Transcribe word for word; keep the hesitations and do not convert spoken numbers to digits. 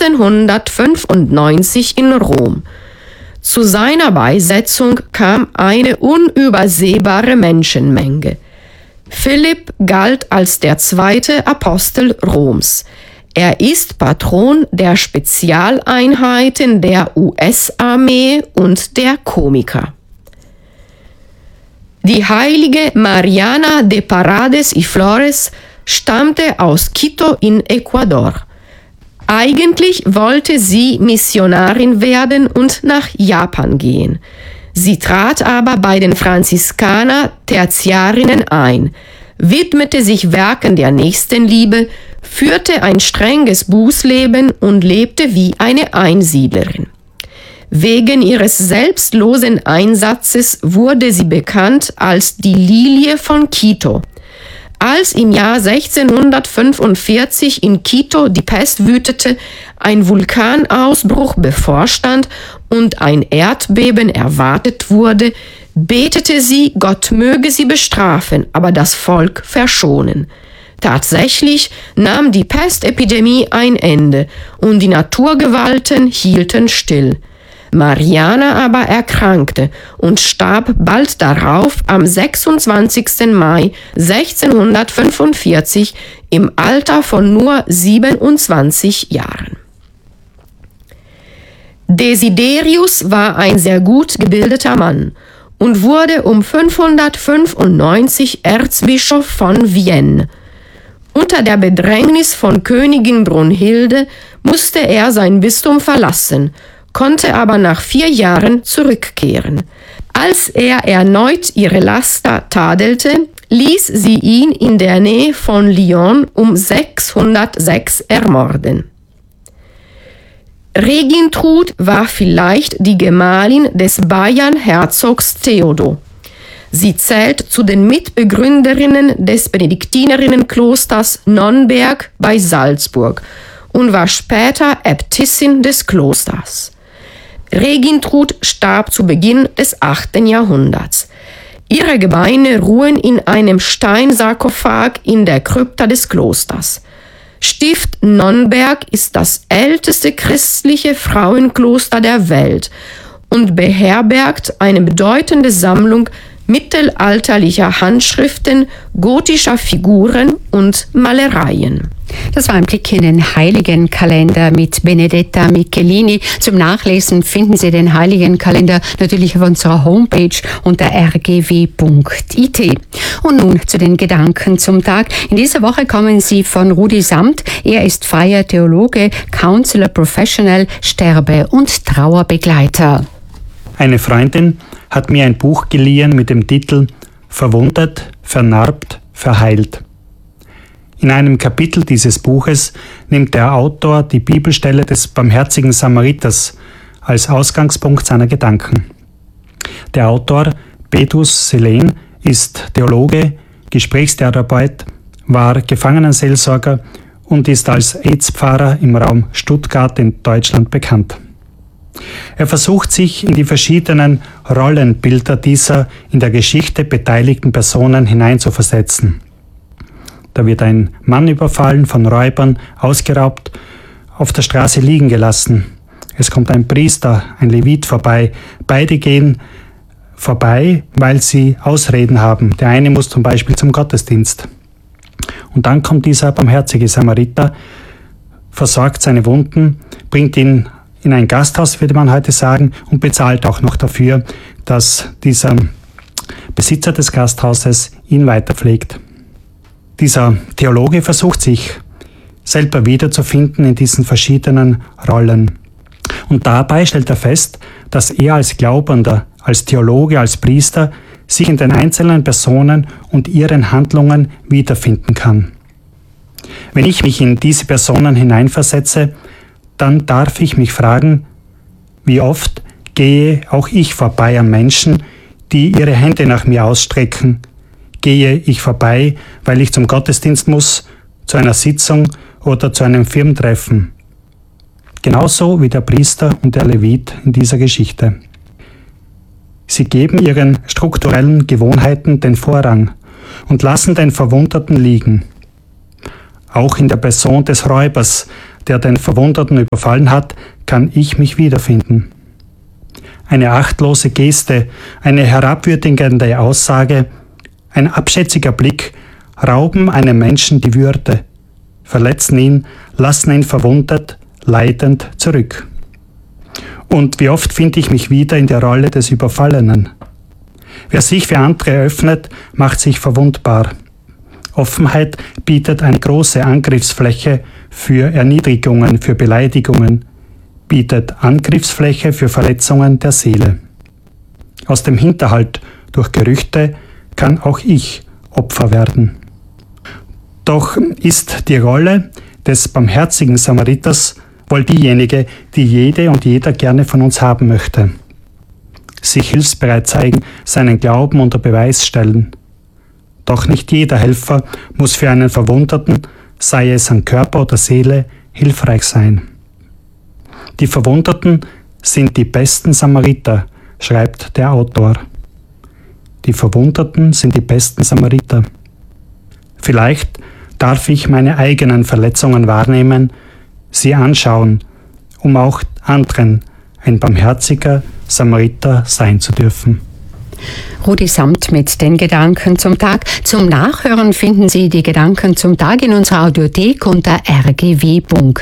sechzehnhundertfünfundneunzig in Rom. Zu seiner Beisetzung kam eine unübersehbare Menschenmenge. Philipp galt als der zweite Apostel Roms. Er ist Patron der Spezialeinheiten der U S-Armee und der Komiker. Die heilige Mariana de Parades y Flores stammte aus Quito in Ecuador. Eigentlich wollte sie Missionarin werden und nach Japan gehen. Sie trat aber bei den Franziskaner Tertiarinnen ein, widmete sich Werken der Nächstenliebe, führte ein strenges Bußleben und lebte wie eine Einsiedlerin. Wegen ihres selbstlosen Einsatzes wurde sie bekannt als die Lilie von Quito. Als im Jahr sechzehnhundertfünfundvierzig in Quito die Pest wütete, ein Vulkanausbruch bevorstand und ein Erdbeben erwartet wurde, betete sie, Gott möge sie bestrafen, aber das Volk verschonen. Tatsächlich nahm die Pestepidemie ein Ende und die Naturgewalten hielten still. Mariana aber erkrankte und starb bald darauf am sechsundzwanzigsten Mai sechzehnhundertfünfundvierzig im Alter von nur siebenundzwanzig Jahren. Desiderius war ein sehr gut gebildeter Mann und wurde um fünfhundertfünfundneunzig Erzbischof von Vienne. Unter der Bedrängnis von Königin Brunhilde musste er sein Bistum verlassen, konnte aber nach vier Jahren zurückkehren. Als er erneut ihre Laster tadelte, ließ sie ihn in der Nähe von Lyon um sechshundertsechs ermorden. Regintrud war vielleicht die Gemahlin des Bayernherzogs Theodo. Sie zählt zu den Mitbegründerinnen des Benediktinerinnenklosters Nonnberg bei Salzburg und war später Äbtissin des Klosters. Regintrud starb zu Beginn des achten Jahrhunderts. Ihre Gebeine ruhen in einem Steinsarkophag in der Krypta des Klosters. Stift Nonnberg ist das älteste christliche Frauenkloster der Welt und beherbergt eine bedeutende Sammlung mittelalterlicher Handschriften, gotischer Figuren und Malereien. Das war ein Blick in den Heiligenkalender mit Benedetta Michelini. Zum Nachlesen finden Sie den Heiligenkalender natürlich auf unserer Homepage unter r g w punkt i t. Und nun zu den Gedanken zum Tag. In dieser Woche kommen sie von Rudi Samt. Er ist freier Theologe, Counselor Professional, Sterbe- und Trauerbegleiter. Eine Freundin hat mir ein Buch geliehen mit dem Titel Verwundet, vernarbt, verheilt. In einem Kapitel dieses Buches nimmt der Autor die Bibelstelle des barmherzigen Samariters als Ausgangspunkt seiner Gedanken. Der Autor, Petrus Selen, ist Theologe, Gesprächstherapeut, war Gefangenenseelsorger und ist als AIDS-Pfarrer im Raum Stuttgart in Deutschland bekannt. Er versucht sich in die verschiedenen Rollenbilder dieser in der Geschichte beteiligten Personen hineinzuversetzen. Da wird ein Mann überfallen, von Räubern ausgeraubt, auf der Straße liegen gelassen. Es kommt ein Priester, ein Levit vorbei. Beide gehen vorbei, weil sie Ausreden haben. Der eine muss zum Beispiel zum Gottesdienst. Und dann kommt dieser barmherzige Samariter, versorgt seine Wunden, bringt ihn in ein Gasthaus, würde man heute sagen, und bezahlt auch noch dafür, dass dieser Besitzer des Gasthauses ihn weiterpflegt. Dieser Theologe versucht sich selber wiederzufinden in diesen verschiedenen Rollen. Und dabei stellt er fest, dass er als Glaubender, als Theologe, als Priester sich in den einzelnen Personen und ihren Handlungen wiederfinden kann. Wenn ich mich in diese Personen hineinversetze, dann darf ich mich fragen, wie oft gehe auch ich vorbei an Menschen, die ihre Hände nach mir ausstrecken. Gehe ich vorbei, weil ich zum Gottesdienst muss, zu einer Sitzung oder zu einem Firmentreffen. Genauso wie der Priester und der Levit in dieser Geschichte. Sie geben ihren strukturellen Gewohnheiten den Vorrang und lassen den Verwundeten liegen. Auch in der Person des Räubers der den Verwundeten überfallen hat, kann ich mich wiederfinden. Eine achtlose Geste, eine herabwürdigende Aussage, ein abschätziger Blick rauben einem Menschen die Würde, verletzen ihn, lassen ihn verwundet, leidend zurück. Und wie oft finde ich mich wieder in der Rolle des Überfallenen. Wer sich für andere öffnet, macht sich verwundbar. Offenheit bietet eine große Angriffsfläche für Erniedrigungen, für Beleidigungen, bietet Angriffsfläche für Verletzungen der Seele. Aus dem Hinterhalt durch Gerüchte kann auch ich Opfer werden. Doch ist die Rolle des barmherzigen Samariters wohl diejenige, die jede und jeder gerne von uns haben möchte. Sich hilfsbereit zeigen, seinen Glauben unter Beweis stellen. Doch nicht jeder Helfer muss für einen Verwundeten, sei es an Körper oder Seele, hilfreich sein. Die Verwundeten sind die besten Samariter, schreibt der Autor. Die Verwundeten sind die besten Samariter. Vielleicht darf ich meine eigenen Verletzungen wahrnehmen, sie anschauen, um auch anderen ein barmherziger Samariter sein zu dürfen. Rudi Samt mit den Gedanken zum Tag. Zum Nachhören finden Sie die Gedanken zum Tag in unserer Audiothek unter r g w punkt